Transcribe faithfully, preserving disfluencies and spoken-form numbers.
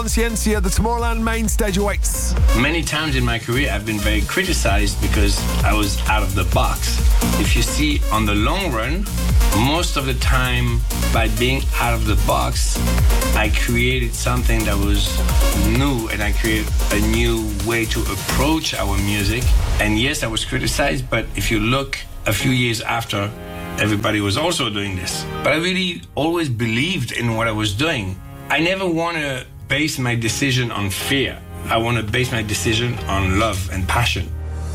Ciencia, the Tomorrowland main stage awaits. Many times in my career, I've been very criticized because I was out of the box. If you see, on the long run, most of the time, by being out of the box, I created something that was new, and I created a new way to approach our music. And yes, I was criticized, but if you look a few years after, everybody was also doing this. But I really always believed in what I was doing. I never want to base my decision on fear. I want to base my decision on love and passion.